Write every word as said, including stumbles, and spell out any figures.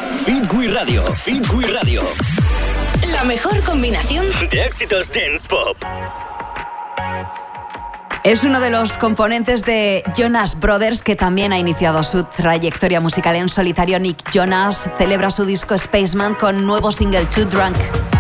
Fitwi Radio. Fitwi Radio. La mejor combinación de éxitos dance pop. Es uno de los componentes de Jonas Brothers que también ha iniciado su trayectoria musical en solitario. Nick Jonas celebra su disco Spaceman con nuevo single Too Drunk.